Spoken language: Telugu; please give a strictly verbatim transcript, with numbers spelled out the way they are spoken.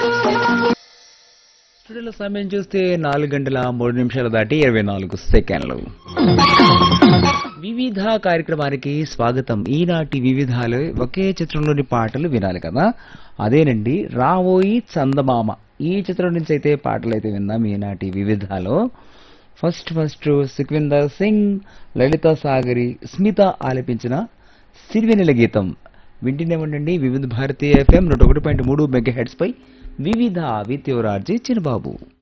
స్టూడియోలో సమయం చూస్తే నాలుగు గంటల మూడు నిమిషాలు దాటి ఇరవై నాలుగు సెకండ్లు. వివిధ కార్యక్రమానికి స్వాగతం. ఈనాటి వివిధాలు ఒకే చిత్రంలోని పాటలు వినాలి కదా, అదేనండి రావోయి చందమామ. ఈ చిత్రం నుంచి అయితే పాటలు అయితే విందాం ఈనాటి వివిధాలో. ఫస్ట్ ఫస్ట్ సుఖ్విందర్ సింగ్, లలిత సాగరి, స్మిత ఆలపించిన సిరివెన్నెల గీతం వింటూనే ఉండండి. వివిధ భారతీయ ఎఫ్ఎం నూట ఒకటి పాయింట్ మూడు మెగా హెడ్స్ పై వివిధ విత్ యువర్ ఆర్జే చిన్నబాబు.